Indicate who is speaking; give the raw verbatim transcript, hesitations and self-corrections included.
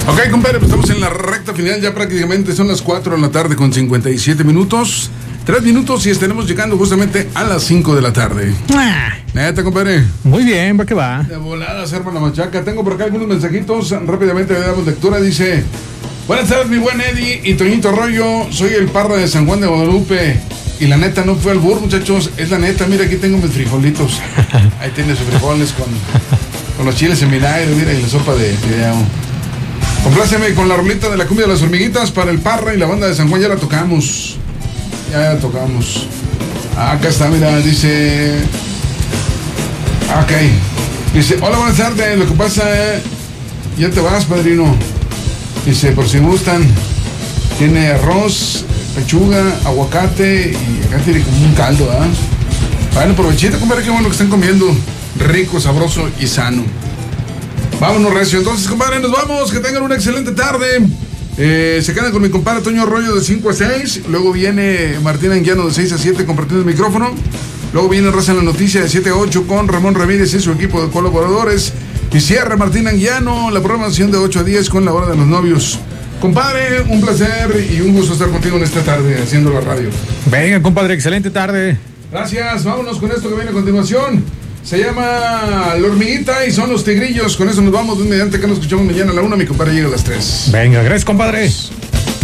Speaker 1: Ok, compadre, pues estamos en la recta final, ya prácticamente son las cuatro de la tarde con cincuenta y siete minutos. Tres minutos y estaremos llegando justamente a las cinco de la tarde.
Speaker 2: Ah,
Speaker 1: Neta, compadre.
Speaker 2: muy bien, va que va.
Speaker 1: De volada, se arma la machaca. Tengo por acá algunos mensajitos, rápidamente le damos lectura. Dice: buenas tardes, mi buen Eddie y Toñito Arroyo. Soy el Parra de San Juan de Guadalupe. Y la neta no fue al burro, muchachos. Es la neta, mira, aquí tengo mis frijolitos. Ahí tiene sus frijoles con, con los chiles en vinagre, mira, y la sopa de fideo. Compláceme con la rolita de la cumbia de las hormiguitas para el Parra y la banda de San Juan. Ya la tocamos. Ya la tocamos. Acá está, mira, dice... Ok. Dice: hola, buenas tardes. Lo que pasa, ya te vas, padrino. Dice: por si gustan, tiene arroz, pechuga, aguacate y acá tiene como un caldo, ¿ah? ¿eh? Bueno, provechito, compadre, qué bueno que están comiendo. Rico, sabroso y sano. Vámonos, recio. Entonces, compadre, nos vamos. Que tengan una excelente tarde. Eh, se quedan con mi compadre Toño Arroyo de cinco a seis. Luego viene Martín Anguiano de seis a siete compartiendo el micrófono. Luego viene Raza en la Noticia de siete a ocho con Ramón Ramírez y su equipo de colaboradores. Y cierra Martín Anguiano la programación de ocho a diez con la hora de los novios. Compadre, un placer y un gusto estar contigo en esta tarde haciendo la radio.
Speaker 2: Venga, compadre, excelente tarde.
Speaker 1: Gracias, vámonos con esto que viene a continuación. Se llama La Hormiguita y son los Tigrillos. Con eso nos vamos, mediante que nos escuchamos mañana a la una. Mi compadre llega a las tres.
Speaker 2: Venga, gracias, compadre.